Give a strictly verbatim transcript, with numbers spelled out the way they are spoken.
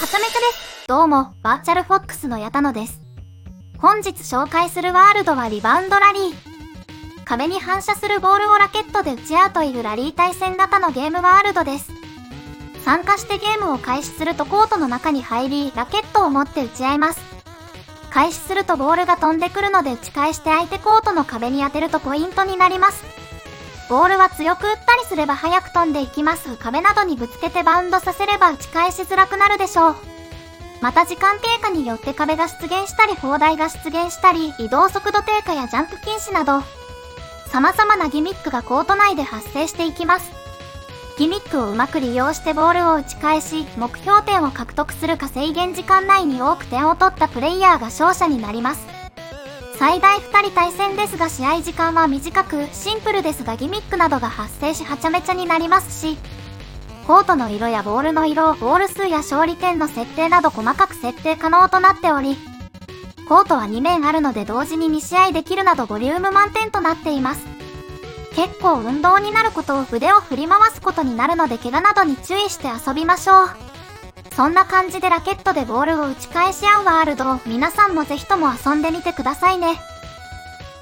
ちゃめちゃです。どうも、バーチャルフォックスの矢田野です。本日紹介するワールドはリバウンドラリー。壁に反射するボールをラケットで打ち合うというラリー対戦型のゲームワールドです。参加してゲームを開始するとコートの中に入り、ラケットを持って打ち合います。開始するとボールが飛んでくるので打ち返して相手コートの壁に当てるとポイントになります。ボールは強く打ったりすれば速く飛んでいきます。壁などにぶつけてバウンドさせれば打ち返しづらくなるでしょう。また時間経過によって壁が出現したり砲台が出現したり、移動速度低下やジャンプ禁止など、様々なギミックがコート内で発生していきます。ギミックをうまく利用してボールを打ち返し、目標点を獲得するか制限時間内に多く点を取ったプレイヤーが勝者になります。最大ふたり対戦ですが試合時間は短く、シンプルですがギミックなどが発生しはちゃめちゃになりますし、コートの色やボールの色、ボール数や勝利点の設定など細かく設定可能となっており、コートはに面あるので同時にに試合できるなどボリューム満点となっています。結構運動になることを腕を振り回すことになるので怪我などに注意して遊びましょう。そんな感じでラケットでボールを打ち返し合うワールドを皆さんもぜひとも遊んでみてくださいね。